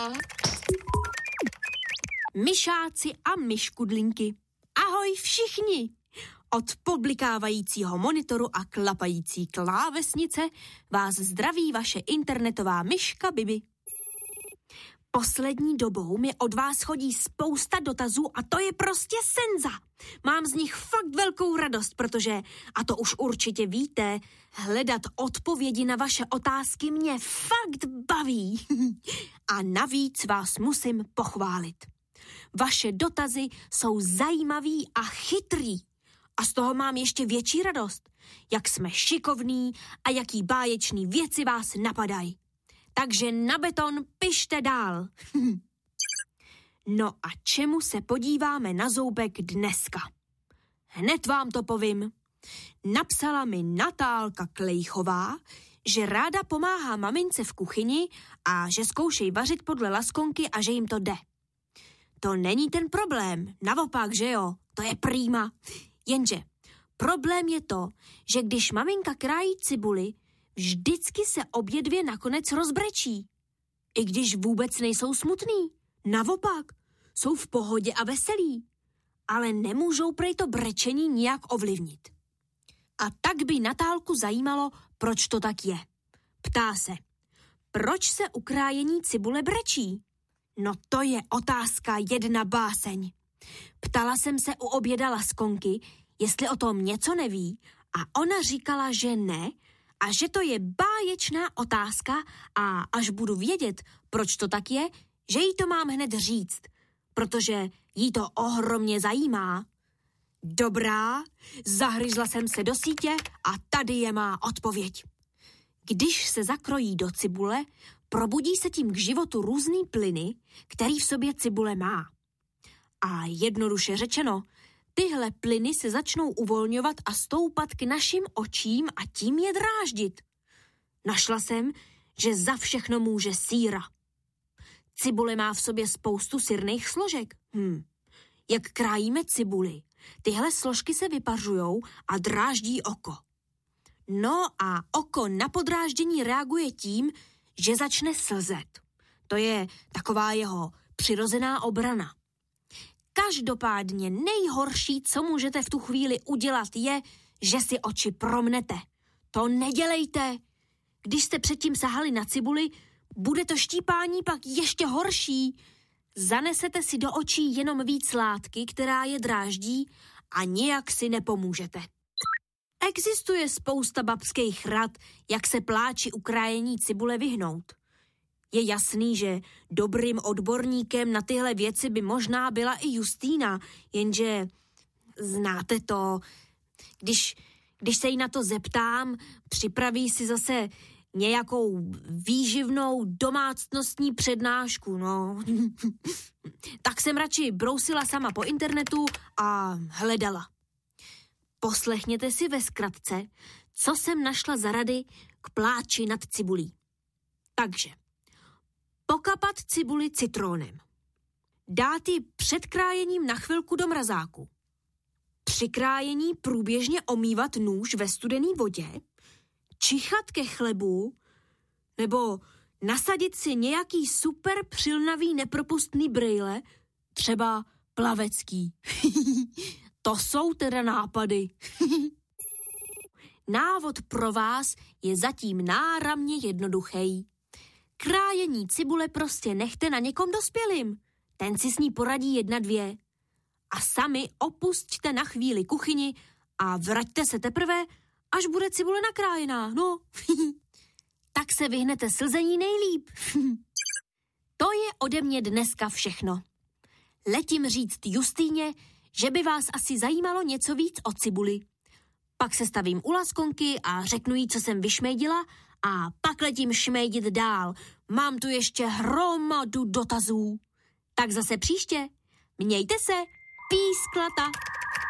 Myšáci a myškudlinky. Ahoj všichni! Od poblikávajícího monitoru a klapající klávesnice vás zdraví vaše internetová myška Bibi. Poslední dobou mi od vás chodí spousta dotazů a to je prostě senza. Mám z nich fakt velkou radost, protože, a to už určitě víte, hledat odpovědi na vaše otázky mě fakt baví. A navíc vás musím pochválit. Vaše dotazy jsou zajímavý a chytrý. A z toho mám ještě větší radost. Jak jsme šikovní a jaký báječný věci vás napadají. Takže na beton pište dál. No a čemu se podíváme na zoubek dneska? Hned vám to povím. Napsala mi Natálka Klejchová, že ráda pomáhá mamince v kuchyni a že zkoušej vařit podle laskonky a že jim to jde. To není ten problém, naopak, že jo, to je prýma. Jenže problém je to, že když maminka krájí cibuli, vždycky se obě dvě nakonec rozbrečí. I když vůbec nejsou smutný. Naopak, jsou v pohodě a veselí. Ale nemůžou prej to brečení nijak ovlivnit. A tak by Natálku zajímalo, proč to tak je. Ptá se, proč se u krájení cibule brečí? No to je otázka jedna báseň. Ptala jsem se u oběda laskonky, jestli o tom něco neví a ona říkala, že ne a že to je báječná otázka a až budu vědět, proč to tak je, že jí to mám hned říct, protože jí to ohromně zajímá. Dobrá, zahryzla jsem se do sítě a tady je má odpověď. Když se zakrojí do cibule, probudí se tím k životu různý plyny, který v sobě cibule má. A jednoduše řečeno, tyhle plyny se začnou uvolňovat a stoupat k našim očím a tím je dráždit. Našla jsem, že za všechno může síra. Cibule má v sobě spoustu syrných složek. Jak krájíme cibuli, tyhle složky se vypařujou a dráždí oko. No a oko na podráždění reaguje tím, že začne slzet. To je taková jeho přirozená obrana. Každopádně nejhorší, co můžete v tu chvíli udělat, je, že si oči promnete. To nedělejte. Když jste předtím sahali na cibuli, bude to štípání pak ještě horší. Zanesete si do očí jenom víc látky, která je dráždí a nijak si nepomůžete. Existuje spousta babských rad, jak se pláči u krájení cibule vyhnout. Je jasný, že dobrým odborníkem na tyhle věci by možná byla i Justýna, jenže znáte to, když se jí na to zeptám, připraví si zase nějakou výživnou domácnostní přednášku, no. Tak jsem radši brousila sama po internetu a hledala. Poslechněte si ve zkratce, co jsem našla za rady k pláči nad cibulí. Takže pokapat cibuli citrónem. Dát ji před krájením na chvilku do mrazáku. Při krájení průběžně omývat nůž ve studené vodě, čichat ke chlebu nebo nasadit si nějaký super přilnavý nepropustný brejle, třeba plavecký. To jsou teda nápady. Návod pro vás je zatím náramně jednoduchý. Krájení cibule prostě nechte na někom dospělým. Ten si s ní poradí 1-2. A sami opusťte na chvíli kuchyni a vraťte se teprve, až bude cibule nakrájená, no. Tak se vyhnete slzení nejlíp. To je ode mě dneska všechno. Letím říct Justýně, že by vás asi zajímalo něco víc o cibuli. Pak se stavím u laskonky a řeknu jí, co jsem vyšmejdila a pak letím šmejdit dál. Mám tu ještě hromadu dotazů. Tak zase příště. Mějte se, písklata.